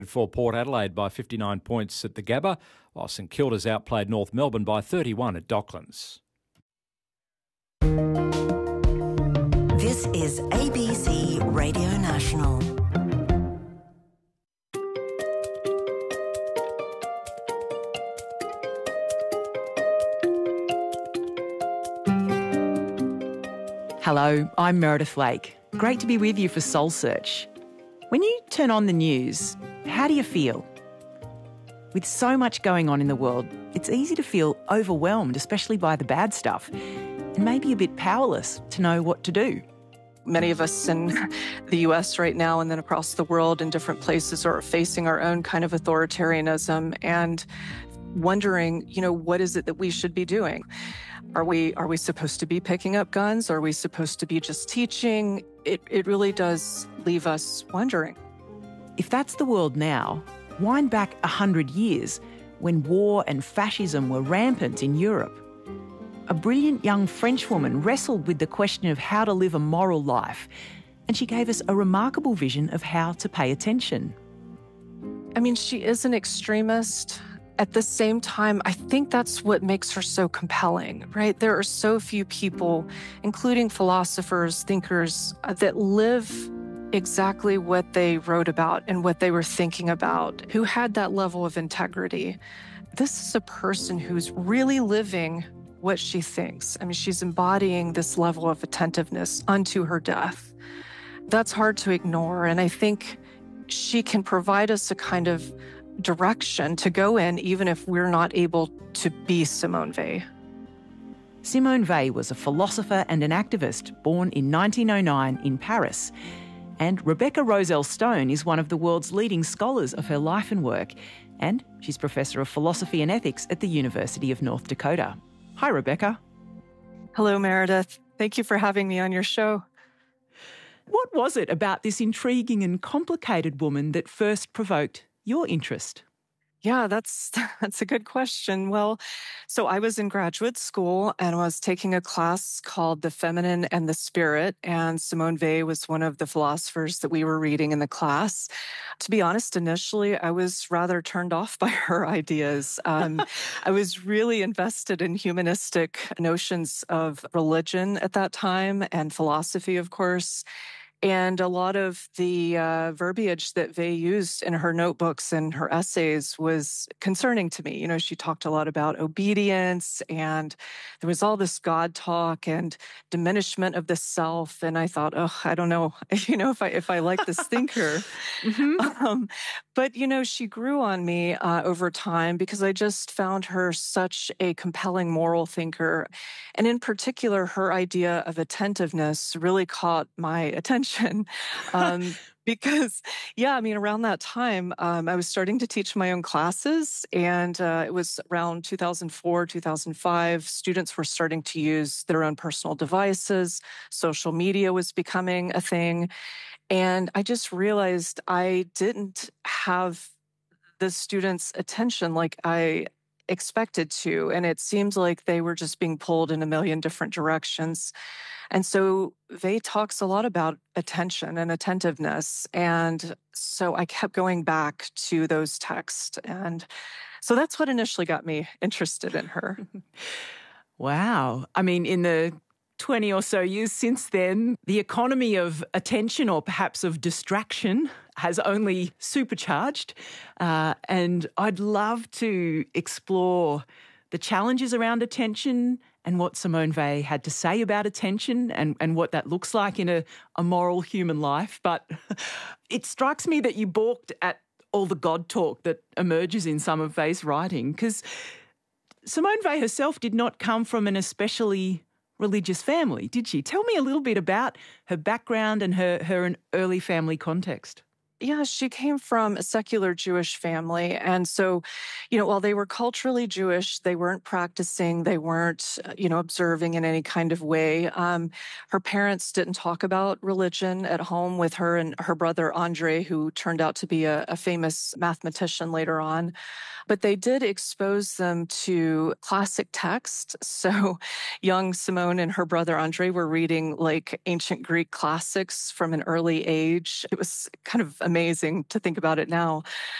For Port Adelaide by 59 points at the Gabba, while St Kilda's outplayed North Melbourne by 31 at Docklands. This is ABC Radio National. Hello, I'm Meredith Lake. Great to be with you for Soul Search. When you turn on the news, how do you feel? With so much going on in the world, it's easy to feel overwhelmed, especially by the bad stuff, and maybe a bit powerless to know what to do. Many of us in the US right now and then across the world in different places are facing our own kind of authoritarianism and wondering, what is it that we should be doing? Are we supposed to be picking up guns? Are we supposed to be just teaching? It really does leave us wondering. If that's the world now, wind back 100 years when war and fascism were rampant in Europe. A brilliant young French woman wrestled with the question of how to live a moral life, and she gave us a remarkable vision of how to pay attention. She is an extremist. At the same time, I think that's what makes her so compelling, right? There are so few people, including philosophers, thinkers, that live exactly what they wrote about and what they were thinking about, who had that level of integrity. This is a person who's really living what she thinks. She's embodying this level of attentiveness unto her death. That's hard to ignore, and I think she can provide us a kind of direction to go in, even if we're not able to be Simone Weil. Simone Weil was a philosopher and an activist born in 1909 in Paris. And Rebecca Roselle Stone is one of the world's leading scholars of her life and work. And she's Professor of Philosophy and Ethics at the University of North Dakota. Hi, Rebecca. Hello, Meredith. Thank you for having me on your show. What was it about this intriguing and complicated woman that first provoked your interest? Yeah, that's a good question. Well, so I was in graduate school and was taking a class called The Feminine and the Spirit, and Simone Weil was one of the philosophers that we were reading in the class. To be honest, initially, I was rather turned off by her ideas. I was really invested in humanistic notions of religion at that time and philosophy, of course. And a lot of the verbiage that Weil used in her notebooks and her essays was concerning to me. She talked a lot about obedience, and there was all this God talk and diminishment of the self. And I thought, I don't know, if I like this thinker. Mm-hmm. But she grew on me over time because I just found her such a compelling moral thinker. And in particular, her idea of attentiveness really caught my attention. Because, around that time, I was starting to teach my own classes, and it was around 2004, 2005. Students were starting to use their own personal devices. Social media was becoming a thing. And I just realized I didn't have the students' attention like I expected to. And it seemed like they were just being pulled in a million different directions. And so Weil talks a lot about attention and attentiveness. And so I kept going back to those texts. And so that's what initially got me interested in her. Wow. In the 20 or so years since then, the economy of attention, or perhaps of distraction, has only supercharged. And I'd love to explore the challenges around attention and what Simone Weil had to say about attention and what that looks like in a moral human life. But it strikes me that you balked at all the God talk that emerges in some of Weil's writing, because Simone Weil herself did not come from an especially religious family, did she? Tell me a little bit about her background and her early family context. Yeah, she came from a secular Jewish family. And so, while they were culturally Jewish, they weren't practicing, they weren't, observing in any kind of way. Her parents didn't talk about religion at home with her and her brother, Andre, who turned out to be a famous mathematician later on. But they did expose them to classic text. So young Simone and her brother, Andre, were reading like ancient Greek classics from an early age. It was kind of amazing to think about it now.